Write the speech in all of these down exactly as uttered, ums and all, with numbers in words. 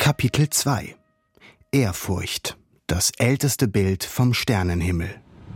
Kapitel zwei: Ehrfurcht, das älteste Bild vom Sternenhimmel.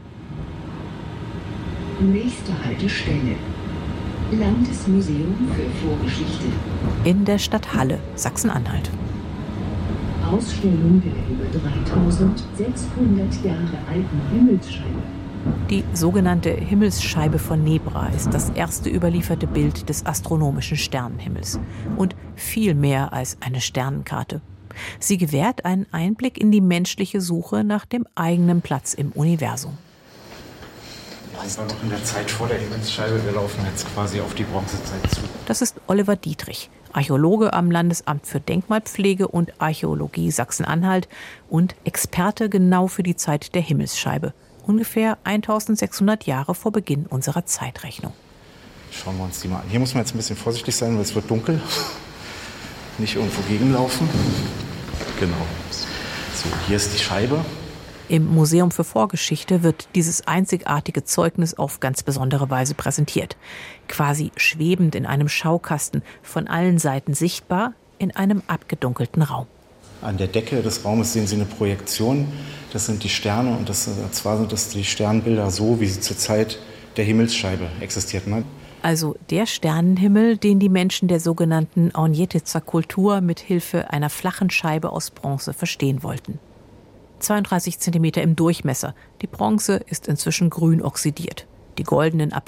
Nächste Haltestelle: Landesmuseum für Vorgeschichte. In der Stadt Halle, Sachsen-Anhalt. Ausstellung der über dreitausendsechshundert Jahre alten Himmelsscheibe. Die sogenannte Himmelsscheibe von Nebra ist das erste überlieferte Bild des astronomischen Sternenhimmels und viel mehr als eine Sternenkarte. Sie gewährt einen Einblick in die menschliche Suche nach dem eigenen Platz im Universum. Das war noch in der Zeit vor der Himmelsscheibe. Wir laufen jetzt quasi auf die Bronzezeit zu. Das ist Oliver Dietrich, Archäologe am Landesamt für Denkmalpflege und Archäologie Sachsen-Anhalt und Experte genau für die Zeit der Himmelsscheibe. Ungefähr eintausendsechshundert Jahre vor Beginn unserer Zeitrechnung. Schauen wir uns die mal an. Hier muss man jetzt ein bisschen vorsichtig sein, weil es wird dunkel. Nicht irgendwo gegenlaufen. Genau. So, hier ist die Scheibe. Im Museum für Vorgeschichte wird dieses einzigartige Zeugnis auf ganz besondere Weise präsentiert. Quasi schwebend in einem Schaukasten, von allen Seiten sichtbar, in einem abgedunkelten Raum. An der Decke des Raumes sehen Sie eine Projektion. Das sind die Sterne und das, zwar sind das die Sternbilder so, wie sie zur Zeit der Himmelsscheibe existierten. Also der Sternenhimmel, den die Menschen der sogenannten Ornjetitzer Kultur mit Hilfe einer flachen Scheibe aus Bronze verstehen wollten. zweiunddreißig Zentimeter im Durchmesser. Die Bronze ist inzwischen grün oxidiert. Die goldenen